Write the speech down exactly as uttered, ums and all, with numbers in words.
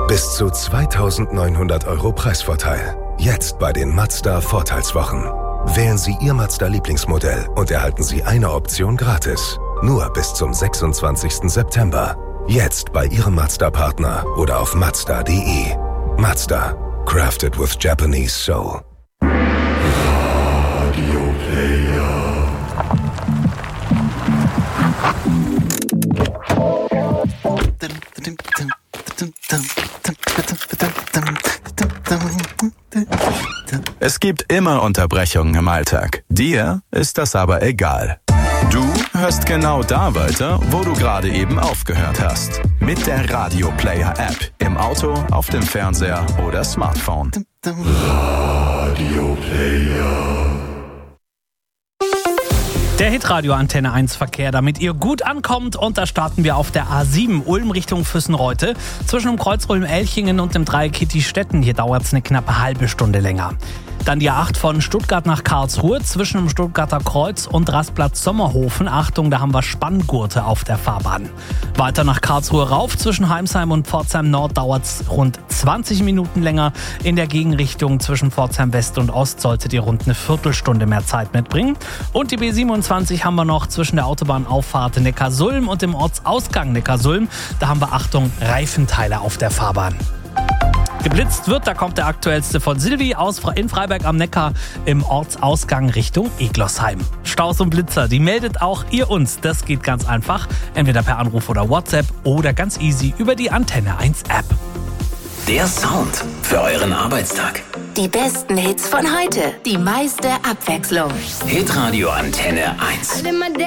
Bis zu zweitausendneunhundert Euro Preisvorteil. Jetzt bei den Mazda Vorteilswochen. Wählen Sie Ihr Mazda-Lieblingsmodell und erhalten Sie eine Option gratis. Nur bis zum sechsundzwanzigsten September. Jetzt bei Ihrem Mazda-Partner oder auf mazda punkt de. Mazda. Crafted with Japanese soul. Radio Player. Es gibt immer Unterbrechungen im Alltag. Dir ist das aber egal. Du hörst genau da weiter, wo du gerade eben aufgehört hast. Mit der Radio Player App. Im Auto, auf dem Fernseher oder Smartphone. Radio Player. Der Hitradio Antenne eins Verkehr, damit ihr gut ankommt. Und da starten wir auf der A sieben, Ulm Richtung Füssenreute. Zwischen dem Kreuz Ulm-Elchingen und dem Dreieck Kitti-Stetten. Hier dauert es eine knappe halbe Stunde länger. Dann die A acht von Stuttgart nach Karlsruhe zwischen dem Stuttgarter Kreuz und Rastplatz Sommerhofen. Achtung, da haben wir Spanngurte auf der Fahrbahn. Weiter nach Karlsruhe rauf zwischen Heimsheim und Pforzheim Nord dauert es rund zwanzig Minuten länger. In der Gegenrichtung zwischen Pforzheim West und Ost solltet ihr rund eine Viertelstunde mehr Zeit mitbringen. Und die B siebenundzwanzig haben wir noch zwischen der Autobahnauffahrt Neckarsulm und dem Ortsausgang Neckarsulm. Da haben wir, Achtung, Reifenteile auf der Fahrbahn. Geblitzt wird, da kommt der aktuellste von Silvi aus in Freiberg am Neckar im Ortsausgang Richtung Eglossheim. Staus und Blitzer, die meldet auch ihr uns. Das geht ganz einfach, entweder per Anruf oder WhatsApp oder ganz easy über die Antenne eins App. Der Sound für euren Arbeitstag. Die besten Hits von heute, die meiste Abwechslung. Hitradio Antenne eins.